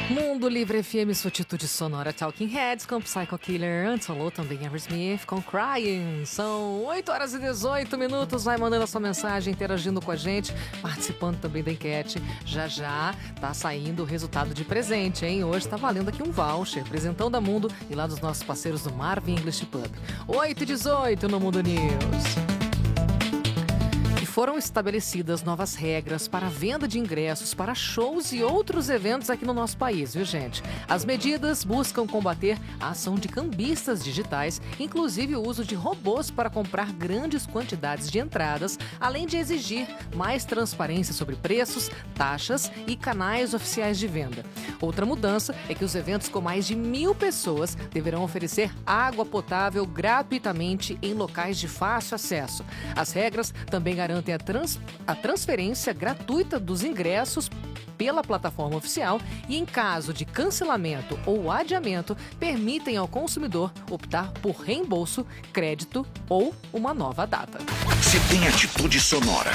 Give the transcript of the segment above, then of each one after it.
Mundo Livre FM, sua atitude sonora. Talking Heads com Psycho Killer. Antes falou também Aerosmith com Crying. São 8h18. Vai mandando a sua mensagem, interagindo com a gente, participando também da enquete. Já já tá saindo o resultado de presente, hein? Hoje tá valendo aqui um voucher, presentão da Mundo e lá dos nossos parceiros do Marvin English Pub. 8h18 no Mundo News. Foram estabelecidas novas regras para a venda de ingressos para shows e outros eventos aqui no nosso país, viu, gente? As medidas buscam combater a ação de cambistas digitais, inclusive o uso de robôs para comprar grandes quantidades de entradas, além de exigir mais transparência sobre preços, taxas e canais oficiais de venda. Outra mudança é que os eventos com mais de 1.000 pessoas deverão oferecer água potável gratuitamente em locais de fácil acesso. As regras também garantem a transferência gratuita dos ingressos pela plataforma oficial e, em caso de cancelamento ou adiamento, permitem ao consumidor optar por reembolso, crédito ou uma nova data. Se tem atitude sonora.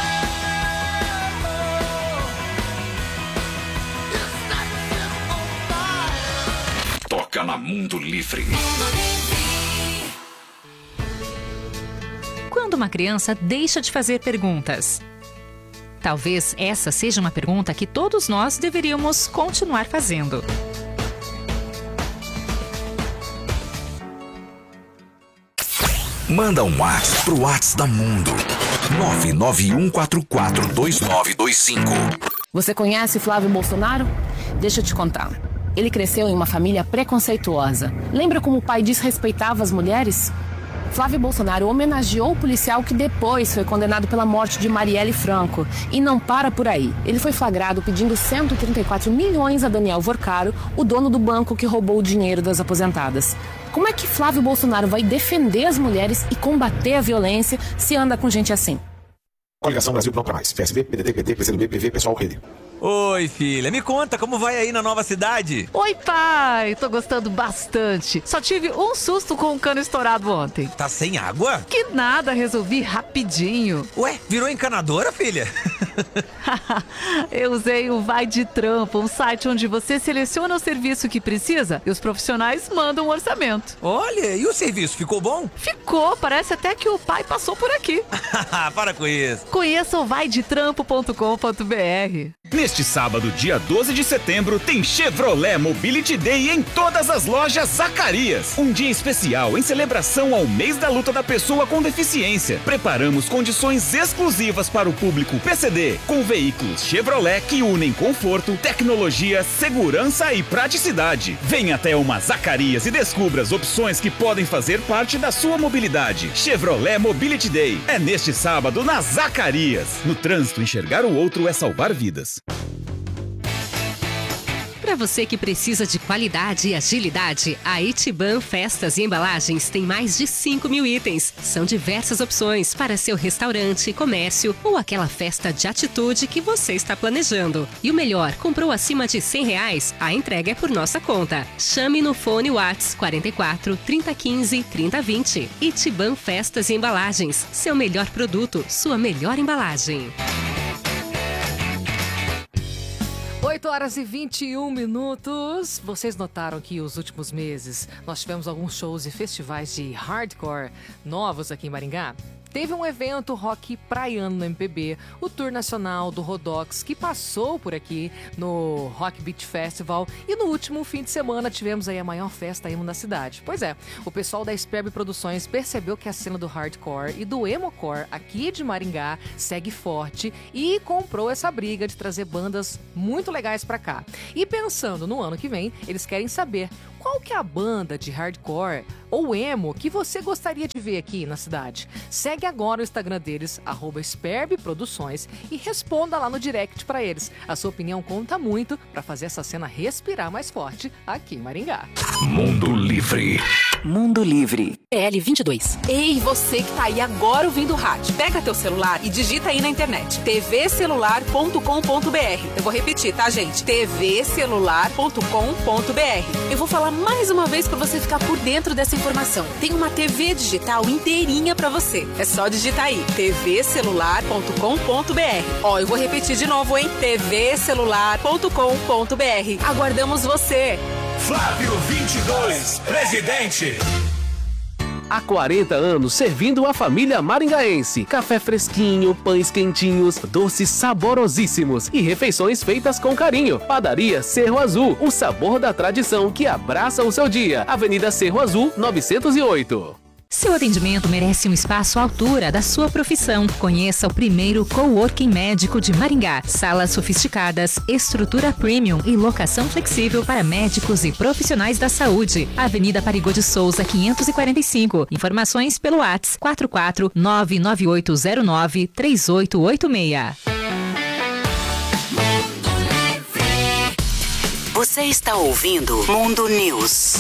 Toca na Mundo Livre. Quando uma criança deixa de fazer perguntas? Talvez essa seja uma pergunta que todos nós deveríamos continuar fazendo. Manda um WhatsApp pro WhatsApp da Mundo. 991442925. Você conhece Flávio Bolsonaro? Deixa eu te contar. Ele cresceu em uma família preconceituosa. Lembra como o pai desrespeitava as mulheres? Flávio Bolsonaro homenageou o policial que depois foi condenado pela morte de Marielle Franco. E não para por aí. Ele foi flagrado pedindo 134 milhões a Daniel Vorcaro, o dono do banco que roubou o dinheiro das aposentadas. Como é que Flávio Bolsonaro vai defender as mulheres e combater a violência se anda com gente assim? Coligação Brasil Pronto Mais. PSB, PDT, PT, PCdoB, PV, Pessoal, Rede. Oi, filha, me conta como vai aí na nova cidade? Oi, pai, tô gostando bastante. Só tive um susto com o cano estourado ontem. Tá sem água? Que nada, resolvi rapidinho. Ué, virou encanadora, filha? Eu usei o Vai de Trampo, um site onde você seleciona o serviço que precisa e os profissionais mandam um orçamento. Olha, e o serviço, ficou bom? Ficou, parece até que o pai passou por aqui. Para com isso. Conheça o vaidetrampo.com.br. Neste sábado, dia 12 de setembro, tem Chevrolet Mobility Day em todas as lojas Zacarias. Um dia especial em celebração ao mês da luta da pessoa com deficiência. Preparamos condições exclusivas para o público PCD, com veículos Chevrolet que unem conforto, tecnologia, segurança e praticidade. Venha até uma Zacarias e descubra as opções que podem fazer parte da sua mobilidade. Chevrolet Mobility Day é neste sábado na Zacarias. No trânsito, enxergar o outro é salvar vidas. Para você que precisa de qualidade e agilidade, a Itiban Festas e Embalagens tem mais de 5.000 itens. São diversas opções para seu restaurante, comércio ou aquela festa de atitude que você está planejando. E o melhor, comprou acima de R$100, a entrega é por nossa conta. Chame no fone WhatsApp 44 3015 3020. Itiban Festas e Embalagens. Seu melhor produto, sua melhor embalagem. 8h21. Vocês notaram que os últimos meses nós tivemos alguns shows e festivais de hardcore novos aqui em Maringá? Teve um evento rock praiano no MPB, o Tour Nacional do Rodox, que passou por aqui no Rock Beach Festival, e no último fim de semana tivemos aí a maior festa emo da cidade. Pois é, o pessoal da Sperb Produções percebeu que a cena do hardcore e do emocore aqui de Maringá segue forte e comprou essa briga de trazer bandas muito legais pra cá. E pensando no ano que vem, eles querem saber qual que é a banda de hardcore ou emo que você gostaria de ver aqui na cidade. Segue agora o Instagram deles, @Sperb Produções, e responda lá no direct pra eles. A sua opinião conta muito pra fazer essa cena respirar mais forte aqui em Maringá. Mundo Livre. Mundo Livre. PL 22. Ei, você que tá aí agora ouvindo o rádio. Pega teu celular e digita aí na internet. tvcelular.com.br. Eu vou repetir, tá, gente? tvcelular.com.br. Eu vou falar mais uma vez pra você ficar por dentro dessa informação. Tem uma TV digital inteirinha pra você. É só digitar aí. tvcelular.com.br. Ó, eu vou repetir de novo, hein? tvcelular.com.br. Aguardamos você. Flávio 22, presidente. Há 40 anos servindo a família maringaense. Café fresquinho, pães quentinhos, doces saborosíssimos e refeições feitas com carinho. Padaria Cerro Azul, o sabor da tradição que abraça o seu dia. Avenida Cerro Azul, 908. Seu atendimento merece um espaço à altura da sua profissão. Conheça o primeiro coworking médico de Maringá. Salas sofisticadas, estrutura premium e locação flexível para médicos e profissionais da saúde. Avenida Parigô de Souza, 545. Informações pelo WhatsApp 44998093886. Você está ouvindo Mundo News.